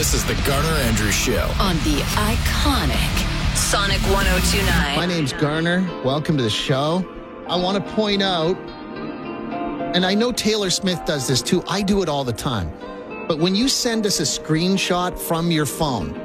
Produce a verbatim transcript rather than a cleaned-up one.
This is the Garner Andrews Show on the iconic Sonic one oh two point nine. My name's Garner. Welcome to the show. I want to point out, and I know Taylor Smith does this too. I do it all the time. But when you send us a screenshot from your phone